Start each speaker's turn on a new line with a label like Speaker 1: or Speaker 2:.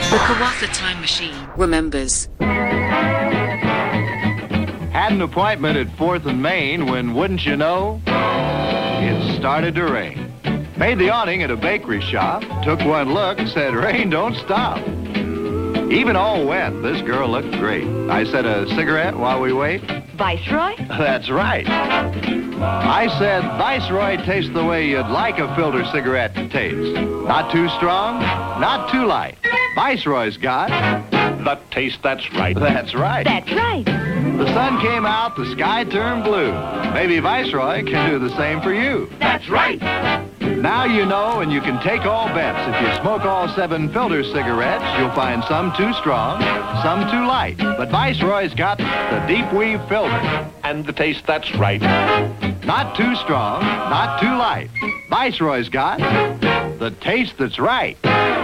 Speaker 1: The Kawatha Time Machine remembers.
Speaker 2: Had an appointment at 4th and Main when, wouldn't you know, it started to rain. Made the awning at a bakery shop, took one look, said, rain don't stop. Even all wet, this girl looked great. I said, a cigarette while we wait?
Speaker 3: Viceroy?
Speaker 2: That's right. I said, Viceroy tastes the way you'd like a filter cigarette to taste. Not too strong, not too light. Viceroy's got
Speaker 4: the taste that's right.
Speaker 2: That's right.
Speaker 3: That's right.
Speaker 2: The sun came out, the sky turned blue. Maybe Viceroy can do the same for you.
Speaker 4: That's right.
Speaker 2: Now you know, and you can take all bets. If you smoke all 7 filter cigarettes, you'll find some too strong, some too light. But Viceroy's got the deep weave filter.
Speaker 4: And the taste that's right.
Speaker 2: Not too strong, not too light. Viceroy's got the taste that's right.